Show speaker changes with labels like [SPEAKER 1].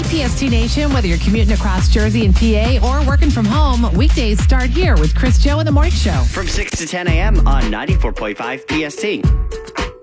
[SPEAKER 1] PST Nation, whether you're commuting across Jersey and PA or working from home, weekdays start here with Chris Joe in the Morning Show.
[SPEAKER 2] From 6 to 10 a.m. on 94.5 PST.